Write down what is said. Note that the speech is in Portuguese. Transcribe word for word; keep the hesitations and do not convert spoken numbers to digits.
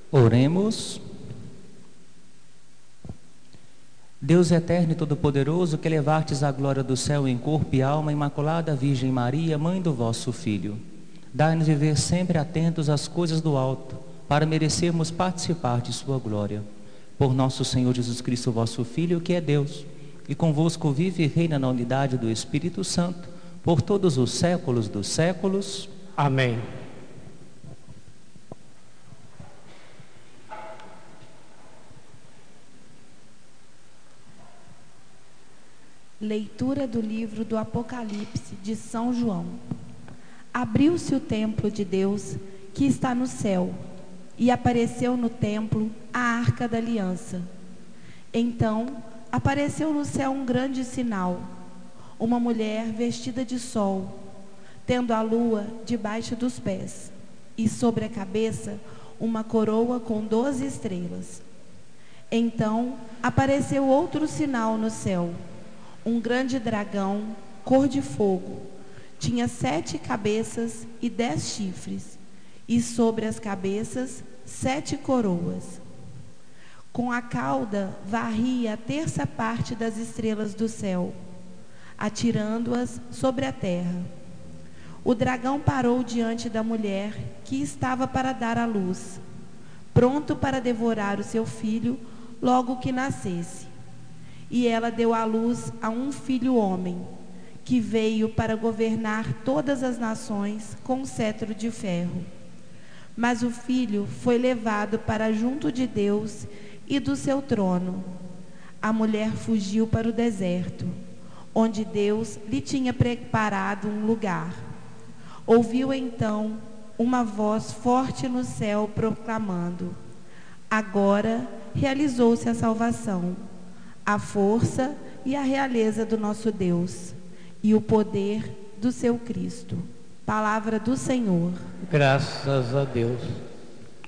Oremos. Deus eterno e todo-poderoso, que levastes a glória do céu em corpo e alma, Imaculada Virgem Maria, mãe do vosso Filho, dai-nos viver sempre atentos às coisas do alto, para merecermos participar de sua glória. Por nosso Senhor Jesus Cristo, vosso Filho, que é Deus, e convosco vive e reina na unidade do Espírito Santo, por todos os séculos dos séculos. Amém. Leitura do livro do Apocalipse de São João. Abriu-se o templo de Deus, que está no céu, e apareceu no templo a Arca da Aliança. Então apareceu no céu um grande sinal, uma mulher vestida de sol, tendo a lua debaixo dos pés, e sobre a cabeça uma coroa com doze estrelas. Então apareceu outro sinal no céu, um grande dragão, cor de fogo, tinha sete cabeças e dez chifres, e sobre as cabeças sete coroas. Com a cauda varria a terça parte das estrelas do céu, atirando-as sobre a terra. O dragão parou diante da mulher que estava para dar à luz, pronto para devorar o seu filho logo que nascesse. E ela deu à luz a um filho homem, que veio para governar todas as nações com cetro de ferro. Mas o filho foi levado para junto de Deus e do seu trono. A mulher fugiu para o deserto, onde Deus lhe tinha preparado um lugar. Ouviu então uma voz forte no céu proclamando: agora realizou-se a salvação, a força e a realeza do nosso Deus, e o poder do seu Cristo. Palavra do Senhor. Graças a Deus.